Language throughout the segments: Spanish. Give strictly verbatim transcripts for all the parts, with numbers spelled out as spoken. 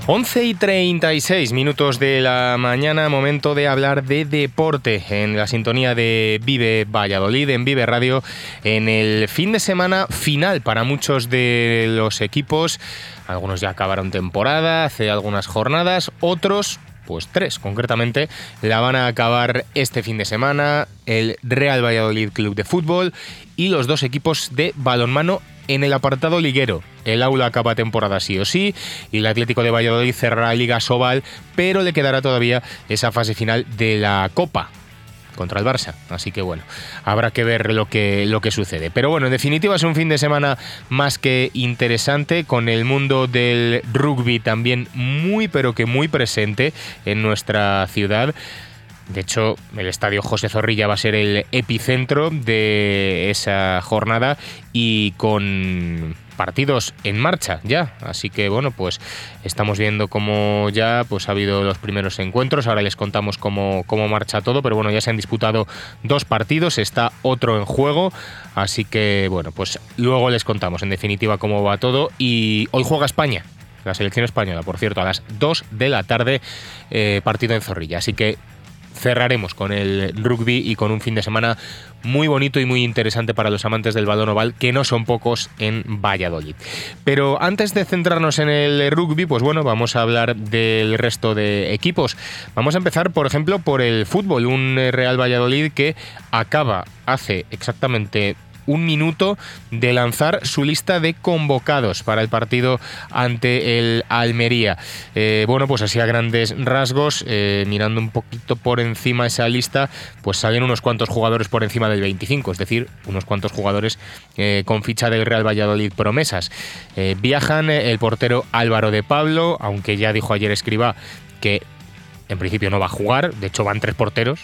once y treinta y seis minutos de la mañana, momento de hablar de deporte en la sintonía de Vive Valladolid, en Vive Radio, en el fin de semana final para muchos de los equipos. Algunos ya acabaron temporada hace algunas jornadas, otros, pues tres concretamente, la van a acabar este fin de semana, el Real Valladolid Club de Fútbol y los dos equipos de balonmano en el apartado liguero. El Aula acaba temporada sí o sí y el Atlético de Valladolid cerrará Liga Sobal, pero le quedará todavía esa fase final de la Copa contra el Barça. Así que bueno, habrá que ver lo que, lo que sucede. Pero bueno, en definitiva es un fin de semana más que interesante, con el mundo del rugby también muy pero que muy presente en nuestra ciudad. De hecho, el estadio José Zorrilla va a ser el epicentro de esa jornada y con partidos en marcha ya. Así que bueno, pues estamos viendo cómo ya pues ha habido los primeros encuentros. Ahora les contamos cómo, cómo marcha todo, pero bueno, ya se han disputado dos partidos, está otro en juego. Así que bueno, pues luego les contamos en definitiva cómo va todo. Y hoy juega España, la selección española, por cierto, a las dos de la tarde, eh, partido en Zorrilla. Así que cerraremos con el rugby y con un fin de semana muy bonito y muy interesante para los amantes del balón oval, que no son pocos en Valladolid. Pero antes de centrarnos en el rugby, pues bueno, vamos a hablar del resto de equipos. Vamos a empezar, por ejemplo, por el fútbol, un Real Valladolid que acaba hace exactamente un minuto de lanzar su lista de convocados para el partido ante el Almería. Eh, bueno, pues así a grandes rasgos, eh, mirando un poquito por encima esa lista, pues salen unos cuantos jugadores por encima del veinticinco, es decir, unos cuantos jugadores eh, con ficha del Real Valladolid promesas. Eh, viajan el portero Álvaro de Pablo, aunque ya dijo ayer Escribá que en principio no va a jugar, de hecho van tres porteros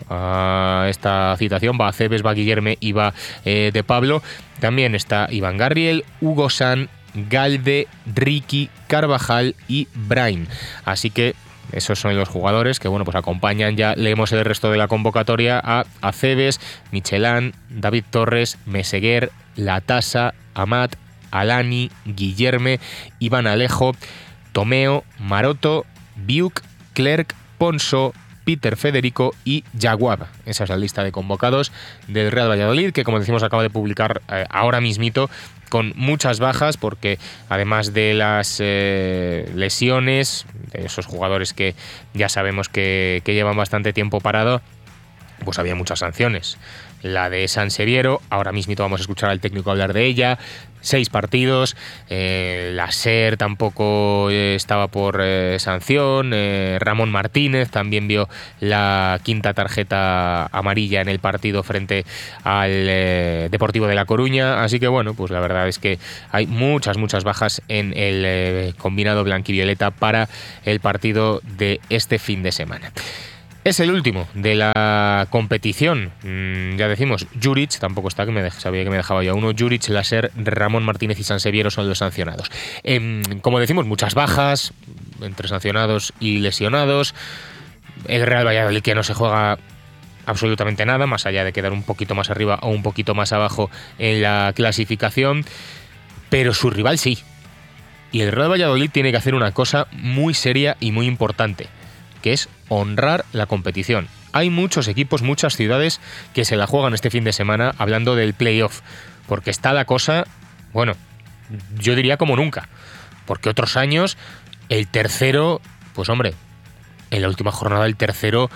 a esta citación, va Cebes, va Guillerme y va eh, de Pablo. También está Iván Garriel, Hugo San, Galde, Ricky, Carvajal y Brain. Así que esos son los jugadores que bueno, pues acompañan. Ya leemos el resto de la convocatoria a Acebes, Michelán, David Torres, Meseguer, Latasa, Amat, Alani, Guillerme, Iván Alejo, Tomeo, Maroto, Biuk, Clerc, Ponso, Peter Federico y Jaguab. Esa es la lista de convocados del Real Valladolid, que como decimos acaba de publicar eh, ahora mismito, con muchas bajas, porque además de las eh, lesiones, de esos jugadores que ya sabemos que, que llevan bastante tiempo parado, pues había muchas sanciones. La de Sanseviero, ahora mismito vamos a escuchar al técnico hablar de ella, seis partidos, eh, la SER tampoco eh, estaba por eh, sanción, eh, Ramón Martínez también vio la quinta tarjeta amarilla en el partido frente al eh, Deportivo de La Coruña, así que bueno, pues la verdad es que hay muchas, muchas bajas en el eh, combinado blanquivioleta para el partido de este fin de semana. Es el último de la competición. Mm, ya decimos, Juric tampoco está, que me dej- sabía que me dejaba ya uno. Juric, Laser, Ramón Martínez y Sanseviero son los sancionados. Eh, como decimos, muchas bajas entre sancionados y lesionados. El Real Valladolid, que no se juega absolutamente nada, más allá de quedar un poquito más arriba o un poquito más abajo en la clasificación. Pero su rival sí. Y el Real Valladolid tiene que hacer una cosa muy seria y muy importante, que es honrar la competición. Hay muchos equipos, muchas ciudades que se la juegan este fin de semana hablando del playoff, porque está la cosa, bueno, yo diría como nunca, porque otros años el tercero, pues hombre, en la última jornada el tercero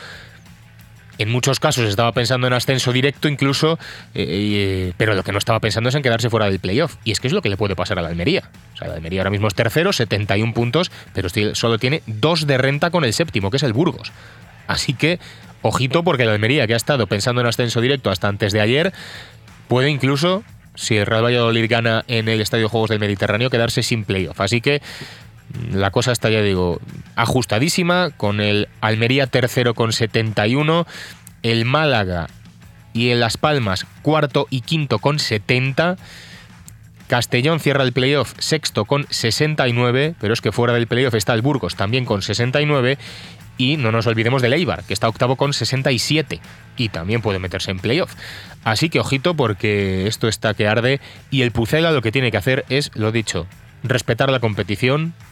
en muchos casos estaba pensando en ascenso directo incluso, eh, eh, pero lo que no estaba pensando es en quedarse fuera del playoff. Y es que es lo que le puede pasar a la Almería. O sea, la Almería ahora mismo es tercero, setenta y un puntos, pero solo tiene dos de renta con el séptimo, que es el Burgos. Así que, ojito, porque la Almería, que ha estado pensando en ascenso directo hasta antes de ayer, puede incluso, si el Real Valladolid gana en el Estadio Juegos del Mediterráneo, quedarse sin playoff. Así que la cosa está, ya digo, ajustadísima, con el Almería tercero con setenta y uno, el Málaga y el Las Palmas cuarto y quinto con setenta, Castellón cierra el playoff sexto con sesenta y nueve, pero es que fuera del playoff está el Burgos también con sesenta y nueve, y no nos olvidemos del Eibar, que está octavo con sesenta y siete y también puede meterse en playoff. Así que ojito, porque esto está que arde, y el Pucela lo que tiene que hacer es, lo dicho, respetar la competición,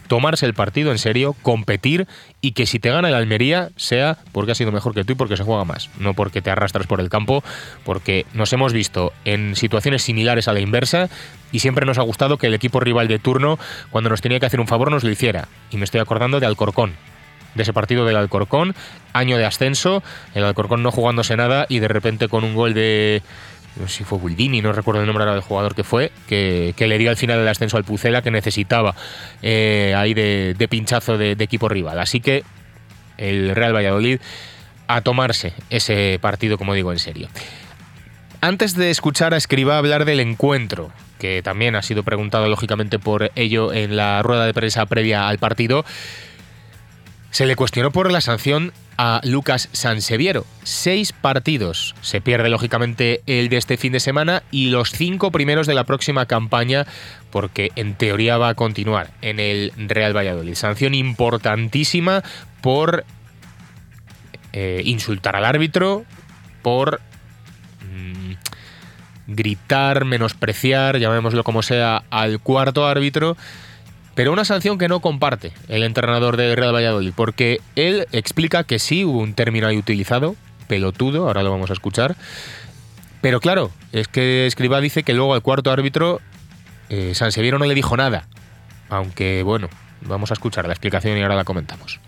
tomarse el partido en serio, competir y que si te gana el Almería sea porque ha sido mejor que tú y porque se juega más, no porque te arrastras por el campo, porque nos hemos visto en situaciones similares a la inversa y siempre nos ha gustado que el equipo rival de turno, cuando nos tenía que hacer un favor, nos lo hiciera. Y me estoy acordando de Alcorcón, de ese partido del Alcorcón, año de ascenso, el Alcorcón no jugándose nada y de repente con un gol de... no sé si fue Buldini, no recuerdo el nombre ahora del jugador que fue, que, que le dio al final del ascenso al Pucela, que necesitaba eh, ahí de, de pinchazo de, de equipo rival. Así que el Real Valladolid a tomarse ese partido, como digo, en serio. Antes de escuchar a Escribá hablar del encuentro, que también ha sido preguntado lógicamente por ello en la rueda de prensa previa al partido, se le cuestionó por la sanción a Lucas Sanseviero. Seis partidos. Se pierde lógicamente el de este fin de semana y los cinco primeros de la próxima campaña, porque en teoría va a continuar en el Real Valladolid. Sanción importantísima por eh, insultar al árbitro, por mmm, gritar, menospreciar, llamémoslo como sea, al cuarto árbitro. Pero una sanción que no comparte el entrenador de Real Valladolid, porque él explica que sí hubo un término ahí utilizado, pelotudo, ahora lo vamos a escuchar. Pero claro, es que Escribá dice que luego al cuarto árbitro eh, Sanseviero no le dijo nada. Aunque bueno, vamos a escuchar la explicación y ahora la comentamos.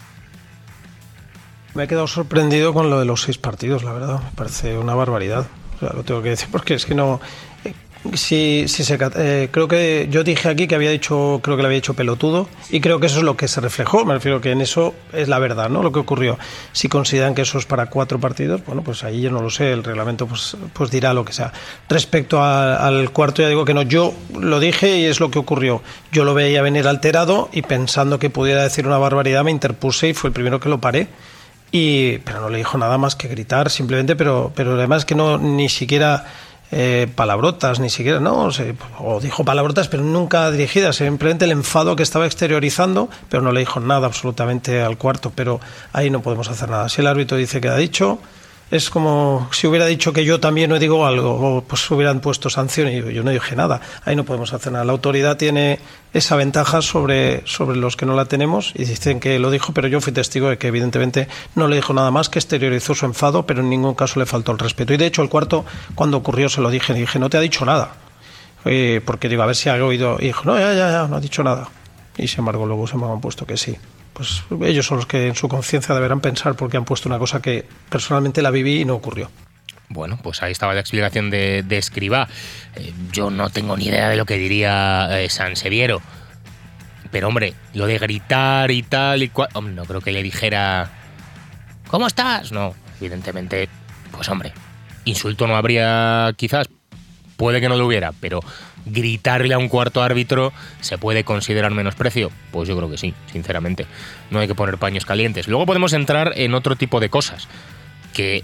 Me he quedado sorprendido con lo de los seis partidos, la verdad. Me parece una barbaridad. O sea, lo tengo que decir porque es que no... Sí, sí se, eh, creo que yo dije aquí que había dicho, creo que le había dicho pelotudo y creo que eso es lo que se reflejó. Me refiero que en eso es la verdad, ¿no? Lo que ocurrió. Si consideran que eso es para cuatro partidos, bueno, pues ahí yo no lo sé. El reglamento pues, pues dirá lo que sea. Respecto a, al cuarto, ya digo que no. Yo lo dije y es lo que ocurrió. Yo lo veía venir alterado y pensando que pudiera decir una barbaridad me interpuse y fue el primero que lo paré. Y pero no le dijo nada más que gritar, simplemente. Pero, pero además que no ni siquiera Eh, palabrotas, ni siquiera, no, o, sea, o dijo palabrotas, pero nunca dirigidas, simplemente el enfado que estaba exteriorizando, pero no le dijo nada absolutamente al cuarto, pero ahí no podemos hacer nada. Si el árbitro dice que ha dicho, es como si hubiera dicho que yo también no digo algo, o pues hubieran puesto sanción y yo, yo no dije nada, ahí no podemos hacer nada. La autoridad tiene esa ventaja sobre, sobre los que no la tenemos y dicen que lo dijo, pero yo fui testigo de que evidentemente no le dijo nada más, que exteriorizó su enfado, pero en ningún caso le faltó el respeto. Y de hecho el cuarto, cuando ocurrió, se lo dije, y dije, no te ha dicho nada, eh, porque digo, a ver si ha oído, y dijo, no, ya, ya, ya, no ha dicho nada. Y sin embargo luego se me han puesto que sí. Pues ellos son los que en su conciencia deberán pensar porque han puesto una cosa que personalmente la viví y no ocurrió. Bueno, pues ahí estaba la explicación de, de Escribá. Eh, yo no tengo ni idea de lo que diría eh, Sanseviero. Pero hombre, lo de gritar y tal y cual... Hombre, no creo que le dijera... ¿Cómo estás? No, evidentemente, pues hombre, insulto no habría quizás. Puede que no lo hubiera, pero gritarle a un cuarto árbitro ¿se puede considerar menosprecio? Pues yo creo que sí, sinceramente. No hay que poner paños calientes. Luego podemos entrar en otro tipo de cosas, que